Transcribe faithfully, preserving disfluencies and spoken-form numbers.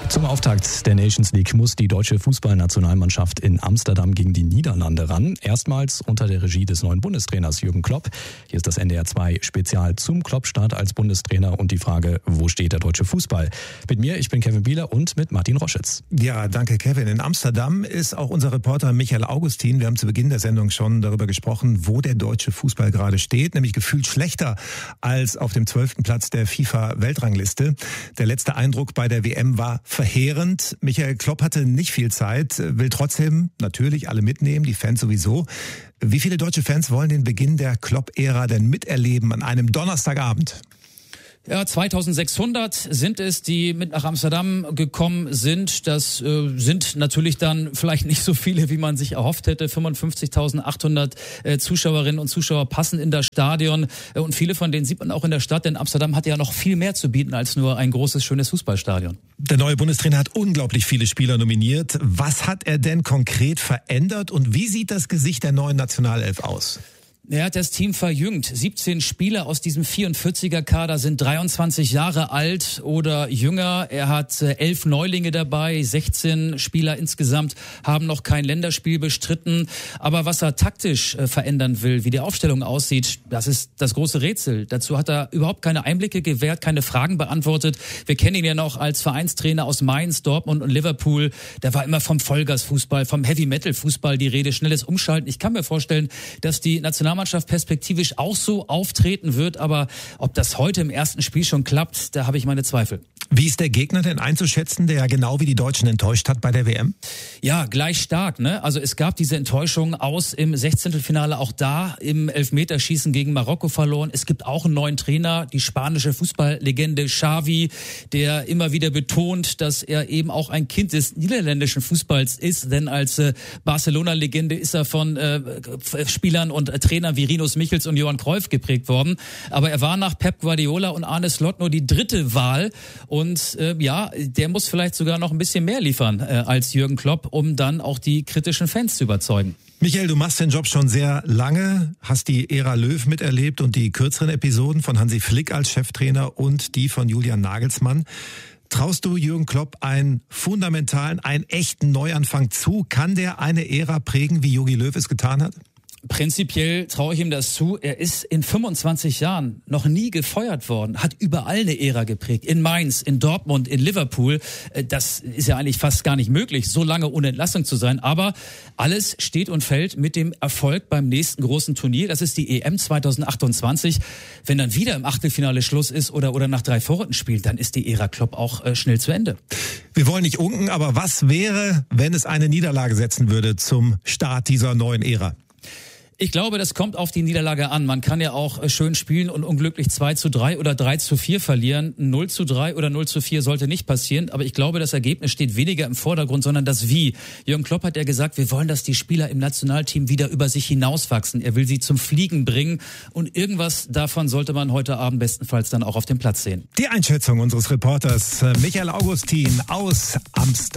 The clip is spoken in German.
Zum Auftakt der Nations League muss die deutsche Fußballnationalmannschaft in Amsterdam gegen die Niederlande ran. Erstmals unter der Regie des neuen Bundestrainers Jürgen Klopp. Hier ist das N D R zwei Spezial zum Klopp-Start als Bundestrainer und die Frage, wo steht der deutsche Fußball? Mit mir, ich bin Kevin Bieler und mit Martin Roschitz. Ja, danke Kevin. In Amsterdam ist auch unser Reporter Michael Augustin. Wir haben zu Beginn der Sendung schon darüber gesprochen, wo der deutsche Fußball gerade steht. Nämlich gefühlt schlechter als auf dem zwölften Platz der FIFA-Weltrangliste. Der letzte Eindruck bei der W M war verheerend. Michael Klopp hatte nicht viel Zeit, will trotzdem natürlich alle mitnehmen, die Fans sowieso. Wie viele deutsche Fans wollen den Beginn der Klopp-Ära denn miterleben an einem Donnerstagabend? Ja, zweitausendsechshundert sind es, die mit nach Amsterdam gekommen sind. Das äh, sind natürlich dann vielleicht nicht so viele, wie man sich erhofft hätte. fünfundfünfzigtausendachthundert äh, Zuschauerinnen und Zuschauer passen in das Stadion. Äh, und viele von denen sieht man auch in der Stadt, denn Amsterdam hat ja noch viel mehr zu bieten als nur ein großes, schönes Fußballstadion. Der neue Bundestrainer hat unglaublich viele Spieler nominiert. Was hat er denn konkret verändert und wie sieht das Gesicht der neuen Nationalelf aus? Er hat das Team verjüngt. siebzehn Spieler aus diesem vierundvierziger-Kader sind dreiundzwanzig Jahre alt oder jünger. Er hat elf Neulinge dabei, sechzehn Spieler insgesamt haben noch kein Länderspiel bestritten. Aber was er taktisch verändern will, wie die Aufstellung aussieht, das ist das große Rätsel. Dazu hat er überhaupt keine Einblicke gewährt, keine Fragen beantwortet. Wir kennen ihn ja noch als Vereinstrainer aus Mainz, Dortmund und Liverpool. Der war immer vom Vollgasfußball, vom Heavy-Metal-Fußball die Rede, schnelles Umschalten. Ich kann mir vorstellen, dass die Nationalmannschaft perspektivisch auch so auftreten wird, aber ob das heute im ersten Spiel schon klappt, da habe ich meine Zweifel. Wie ist der Gegner denn einzuschätzen, der ja genau wie die Deutschen enttäuscht hat bei der W M? Ja, gleich stark, ne? Also es gab diese Enttäuschung aus im Sechzehntelfinale, auch da im Elfmeterschießen gegen Marokko verloren. Es gibt auch einen neuen Trainer, die spanische Fußballlegende Xavi, der immer wieder betont, dass er eben auch ein Kind des niederländischen Fußballs ist, denn als äh, Barcelona-Legende ist er von äh, Spielern und äh, Trainern wie Rinus Michels und Johann Cruyff geprägt worden. Aber er war nach Pep Guardiola und Arne Slot nur die dritte Wahl. Und äh, ja, der muss vielleicht sogar noch ein bisschen mehr liefern äh, als Jürgen Klopp, um dann auch die kritischen Fans zu überzeugen. Michael, du machst den Job schon sehr lange, hast die Ära Löw miterlebt und die kürzeren Episoden von Hansi Flick als Cheftrainer und die von Julian Nagelsmann. Traust du Jürgen Klopp einen fundamentalen, einen echten Neuanfang zu? Kann der eine Ära prägen, wie Jogi Löw es getan hat? Prinzipiell traue ich ihm das zu. Er ist in fünfundzwanzig Jahren noch nie gefeuert worden, hat überall eine Ära geprägt. In Mainz, in Dortmund, in Liverpool. Das ist ja eigentlich fast gar nicht möglich, so lange ohne Entlassung zu sein. Aber alles steht und fällt mit dem Erfolg beim nächsten großen Turnier. Das ist die E M zweitausendachtundzwanzig. Wenn dann wieder im Achtelfinale Schluss ist oder, oder nach drei Vorrunden spielt, dann ist die Ära Klopp auch äh, schnell zu Ende. Wir wollen nicht unken, aber was wäre, wenn es eine Niederlage setzen würde zum Start dieser neuen Ära? Ich glaube, das kommt auf die Niederlage an. Man kann ja auch schön spielen und unglücklich zwei zu drei oder drei zu vier verlieren. null zu drei oder null zu vier sollte nicht passieren. Aber ich glaube, das Ergebnis steht weniger im Vordergrund, sondern das Wie. Jürgen Klopp hat ja gesagt, wir wollen, dass die Spieler im Nationalteam wieder über sich hinauswachsen. Er will sie zum Fliegen bringen. Und irgendwas davon sollte man heute Abend bestenfalls dann auch auf dem Platz sehen. Die Einschätzung unseres Reporters Michael Augustin aus Amsterdam.